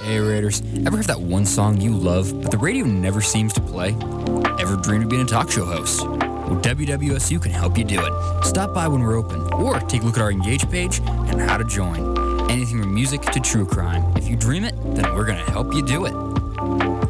Hey Raiders, ever have that one song you love, but the radio never seems to play? Ever dreamed of being a talk show host? Well, WWSU can help you do it. Stop by when we're open, or take a look at our Engage page and how to join. Anything from music to true crime. If you dream it, then we're going to help you do it.